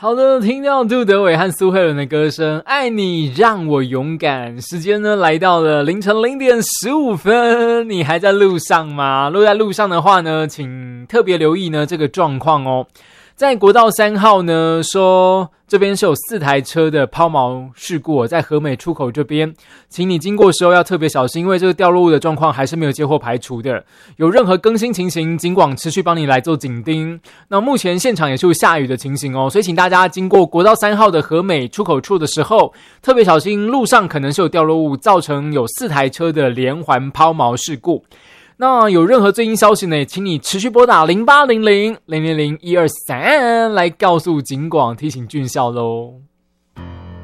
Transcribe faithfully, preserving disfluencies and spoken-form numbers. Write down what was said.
好的，听到杜德伟和苏慧伦的歌声，爱你让我勇敢。时间呢来到了凌晨零点十五分，你还在路上吗？如果在路上的话呢，请特别留意呢这个状况哦。在国道三号呢，说这边是有四台车的抛锚事故，在和美出口这边，请你经过的时候要特别小心，因为这个掉落物的状况还是没有接获排除的。有任何更新情形，警广持续帮你来做紧盯。那目前现场也是有下雨的情形哦，所以请大家经过国道三号的和美出口处的时候，特别小心，路上可能是有掉落物，造成有四台车的连环抛锚事故。那有任何最新消息呢，请你持续拨打零八零零零零零一二三来告诉警广，提醒军校咯。